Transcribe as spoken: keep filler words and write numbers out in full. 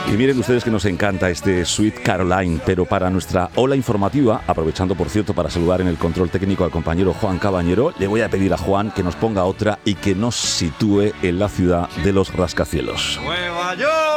Y miren ustedes que nos encanta este Sweet Caroline, pero para nuestra ola informativa, aprovechando por cierto para saludar en el control técnico al compañero Juan Cabañero, le voy a pedir a Juan que nos ponga otra y que nos sitúe en la ciudad de los rascacielos. Nueva York.